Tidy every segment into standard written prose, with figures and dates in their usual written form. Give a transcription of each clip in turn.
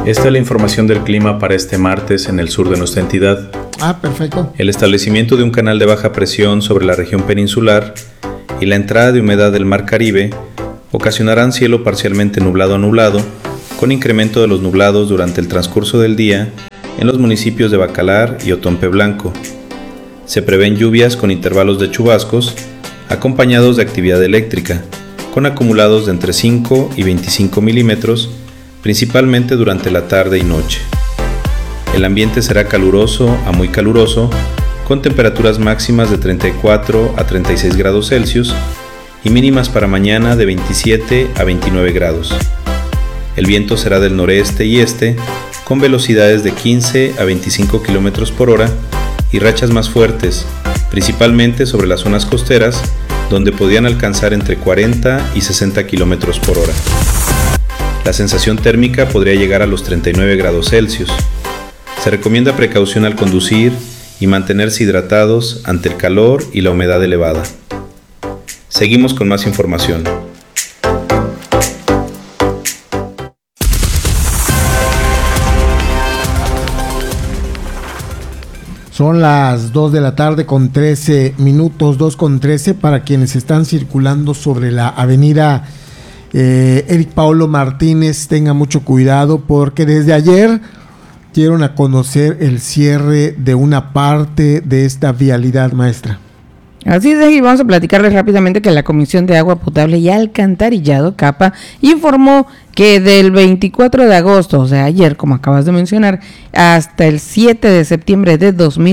Esta es la información del clima para este martes en el sur de nuestra entidad. Perfecto. El establecimiento de un canal de baja presión sobre la región peninsular y la entrada de humedad del Mar Caribe ocasionarán cielo parcialmente nublado a nublado, con incremento de los nublados durante el transcurso del día en los municipios de Bacalar y Otompe Blanco. Se prevén lluvias con intervalos de chubascos, acompañados de actividad eléctrica, con acumulados de entre 5 y 25 milímetros, principalmente durante la tarde y noche. El ambiente será caluroso a muy caluroso, con temperaturas máximas de 34 a 36 grados Celsius y mínimas para mañana de 27 a 29 grados. El viento será del noreste y este, con velocidades de 15 a 25 km por hora y rachas más fuertes, principalmente sobre las zonas costeras, donde podían alcanzar entre 40 y 60 km por hora. La sensación térmica podría llegar a los 39 grados Celsius. Se recomienda precaución al conducir y mantenerse hidratados ante el calor y la humedad elevada. Seguimos con más información. Son las 2 de la tarde con 13 minutos, 2:13 para quienes están circulando sobre la avenida Eric Paolo Martínez. Tengan mucho cuidado porque desde ayer dieron a conocer el cierre de una parte de esta vialidad, maestra. Así es, y vamos a platicarles rápidamente que la Comisión de Agua Potable y Alcantarillado, CAPA, informó que del 24 de agosto, o sea, ayer, como acabas de mencionar, hasta el 7 de septiembre de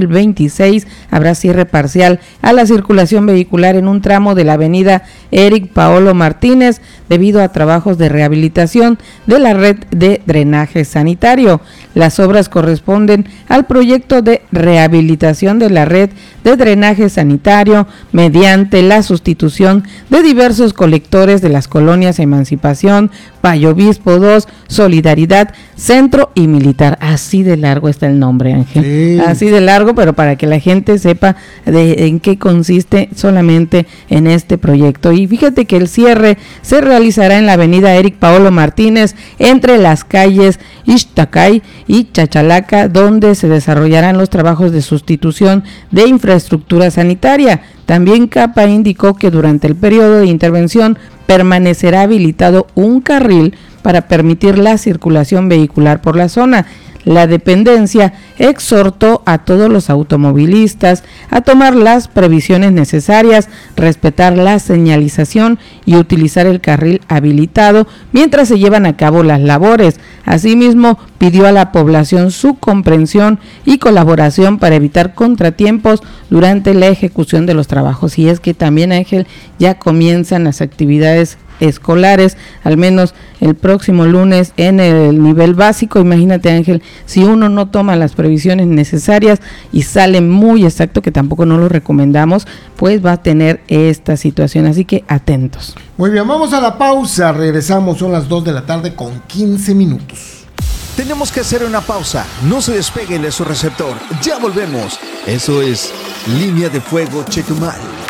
2026, habrá cierre parcial a la circulación vehicular en un tramo de la avenida Eric Paolo Martínez, debido a trabajos de rehabilitación de la red de drenaje sanitario. Las obras corresponden al proyecto de rehabilitación de la red de drenaje sanitario mediante la sustitución de diversos colectores de las colonias Emancipación, Valle Obispo 2, Solidaridad, Centro y Militar. Así de largo está el nombre, Ángel. Sí. Así de largo, pero para que la gente sepa en qué consiste solamente en este proyecto. Y fíjate que el cierre se realizará en la avenida Eric Paolo Martínez, entre las calles Ixtacay y Chachalaca, donde se desarrollarán los trabajos de sustitución de infraestructura sanitaria. También CAPA indicó que durante el periodo de intervención permanecerá habilitado un carril para permitir la circulación vehicular por la zona. La dependencia exhortó a todos los automovilistas a tomar las previsiones necesarias, respetar la señalización y utilizar el carril habilitado mientras se llevan a cabo las labores. Asimismo, pidió a la población su comprensión y colaboración para evitar contratiempos durante la ejecución de los trabajos. Y es que también, Ángel, ya comienzan las actividades escolares, al menos el próximo lunes en el nivel básico. Imagínate, Ángel, si uno no toma las previsiones necesarias y sale muy exacto, que tampoco no lo recomendamos, pues va a tener esta situación, así que atentos. Muy bien, vamos a la pausa, regresamos, son las 2 de la tarde con 15 minutos. Tenemos que hacer una pausa, no se despeguen de su receptor, ya volvemos. Eso es Línea de Fuego Chetumal.